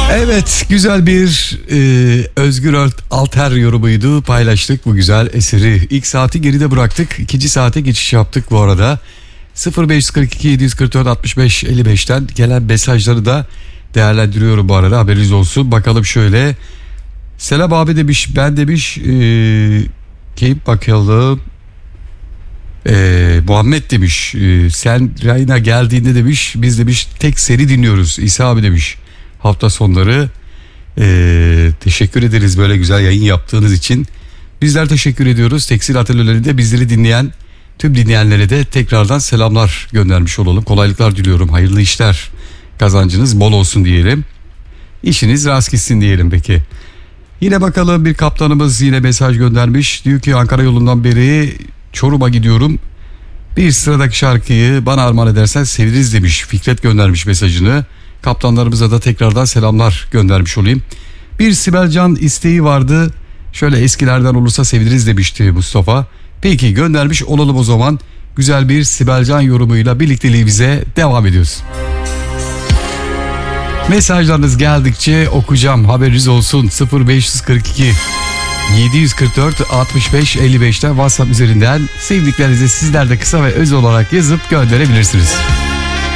Evet, güzel bir Özgür Alter yorumuydu. Paylaştık bu güzel eseri. İlk saati geride bıraktık. İkinci saate geçiş yaptık bu arada. 0542 744 65 55'ten gelen mesajları da değerlendiriyorum bu arada, haberiniz olsun. Bakalım şöyle. Selam abi demiş, ben demiş kim bakalım. Muhammed demiş, sen Rayna geldiğinde demiş, biz demiş tek seri dinliyoruz İsa abi demiş. Hafta sonları teşekkür ederiz böyle güzel yayın yaptığınız için. Bizler teşekkür ediyoruz. Tekstil atölyelerinde bizleri dinleyen tüm dinleyenlere de tekrardan selamlar göndermiş olalım. Kolaylıklar diliyorum. Hayırlı işler, kazancınız bol olsun diyelim. İşiniz rast gitsin diyelim peki. Yine bakalım, bir kaptanımız yine mesaj göndermiş. Diyor ki Ankara yolundan beri Çorum'a gidiyorum. Bir sıradaki şarkıyı bana armağan edersen seviniriz demiş. Fikret göndermiş mesajını. Kaptanlarımıza da tekrardan selamlar göndermiş olayım. Bir Sibel Can isteği vardı. Şöyle eskilerden olursa seviniriz demişti Mustafa. Peki, göndermiş olalım o zaman. Güzel bir Sibel Can yorumuyla birlikteliğimize devam ediyoruz. Mesajlarınız geldikçe okuyacağım, haberiniz olsun. 0542 744 65 55'ten WhatsApp üzerinden sevdiklerinizi sizler de kısa ve öz olarak yazıp gönderebilirsiniz.